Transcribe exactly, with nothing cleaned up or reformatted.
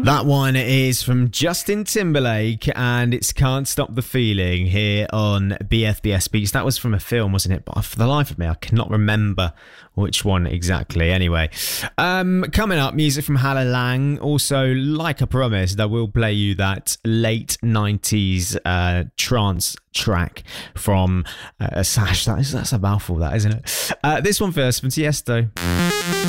That one is from Justin Timberlake, and it's Can't Stop the Feeling here on B F B S Beats. That was from a film, wasn't it? But for the life of me, I cannot remember which one exactly. Anyway, um, coming up, music from Hala Lang. Also, like I promised, I will play you that late nineties uh, trance track from uh, Sash. That is, that's a mouthful, that, isn't it? Uh, this one first from Tiesto.